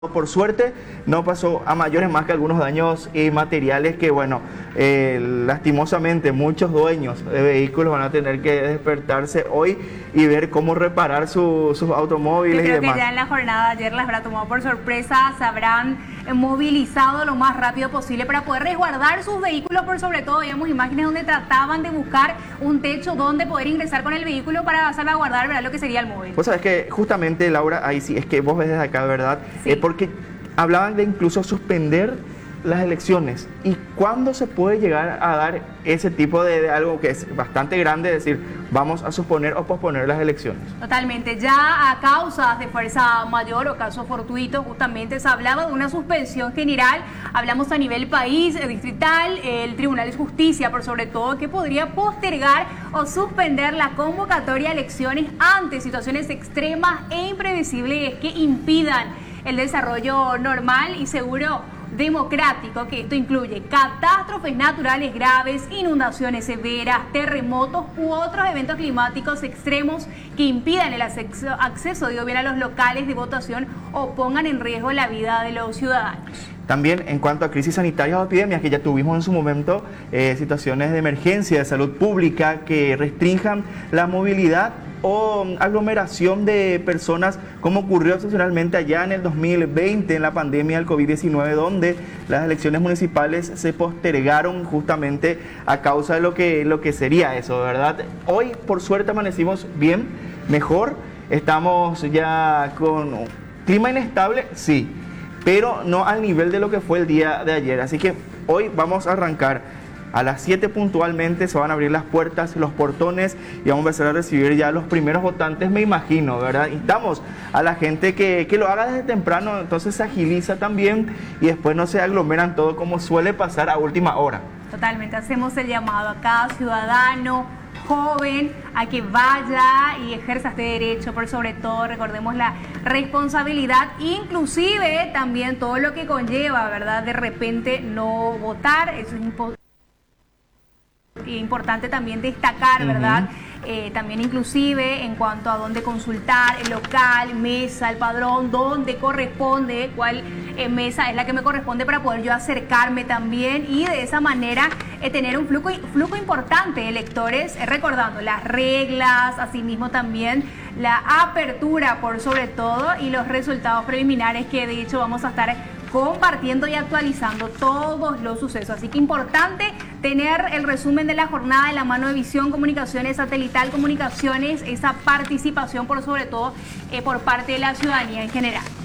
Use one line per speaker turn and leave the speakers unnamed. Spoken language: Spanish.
Por suerte no pasó a mayores más que algunos daños materiales que, bueno, lastimosamente muchos dueños de vehículos van a tener que despertarse hoy y ver cómo reparar sus automóviles y demás.
Yo creo que ya en la jornada de ayer las habrá tomado por sorpresa, se habrán movilizado lo más rápido posible para poder resguardar sus vehículos. Por sobre todo veíamos imágenes donde trataban de buscar un techo donde poder ingresar con el vehículo para salvaguardar, ¿verdad?, lo que sería el móvil.
Pues sabes que justamente, Laura, ahí sí, es que vos ves desde acá, ¿verdad?
Sí.
Porque hablaban de incluso suspender las elecciones. ¿Y cuándo se puede llegar a dar ese tipo de algo que es bastante grande, es decir, vamos a suponer o posponer las elecciones?
Totalmente. Ya a causas de fuerza mayor o casos fortuitos, justamente se hablaba de una suspensión general. Hablamos a nivel país, distrital, el Tribunal de Justicia, por sobre todo, que podría postergar o suspender la convocatoria a elecciones ante situaciones extremas e imprevisibles que impidan el desarrollo normal y seguro democrático, que esto incluye catástrofes naturales graves, inundaciones severas, terremotos u otros eventos climáticos extremos que impidan el acceso digo bien, a los locales de votación o pongan en riesgo la vida de los ciudadanos.
También en cuanto a crisis sanitarias o epidemias, que ya tuvimos en su momento situaciones de emergencia de salud pública que restrinjan la movilidad o aglomeración de personas, como ocurrió excepcionalmente allá en el 2020 en la pandemia del COVID-19, donde las elecciones municipales se postergaron justamente a causa de lo que sería eso, ¿verdad? Hoy, por suerte, amanecimos bien, mejor, estamos ya con clima inestable, sí, pero no al nivel de lo que fue el día de ayer. Así que hoy vamos a arrancar. A las 7 puntualmente se van a abrir las puertas, los portones, y vamos a empezar a recibir ya los primeros votantes, me imagino, ¿verdad? Instamos a la gente que lo haga desde temprano, entonces se agiliza también y después no se aglomeran todo como suele pasar a última hora.
Totalmente, hacemos el llamado a cada ciudadano joven a que vaya y ejerza este derecho. Por sobre todo, recordemos la responsabilidad, inclusive también todo lo que conlleva, ¿verdad?, de repente no votar. Eso es importante también destacar, ¿verdad? También inclusive en cuanto a dónde consultar, el local, mesa, el padrón, dónde corresponde, cuál mesa es la que me corresponde para poder yo acercarme también y de esa manera tener un flujo importante de electores, recordando las reglas, asimismo también la apertura por sobre todo y los resultados preliminares que de hecho vamos a estar compartiendo y actualizando todos los sucesos. Así que importante tener el resumen de la jornada de la mano de Visión Comunicaciones, Satelital Comunicaciones, esa participación por sobre todo por parte de la ciudadanía en general.